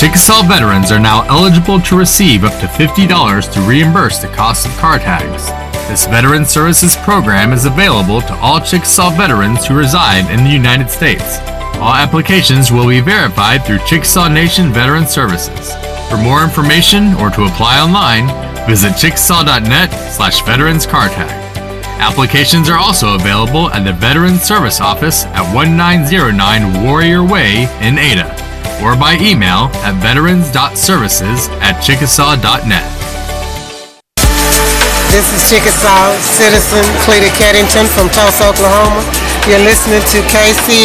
Chickasaw veterans are now eligible to receive up to $50 to reimburse the cost of car tags. This Veteran Services program is available to all Chickasaw veterans who reside in the United States. All applications will be verified through Chickasaw Nation Veteran Services. For more information or to apply online, visit chickasaw.net/veteranscartag. Applications are also available at the Veterans Service Office at 1909 Warrior Way in Ada, or by email at veterans.services@chickasaw.net. This is Chickasaw citizen Cleta Keddington from Tulsa, Oklahoma. You're listening to KC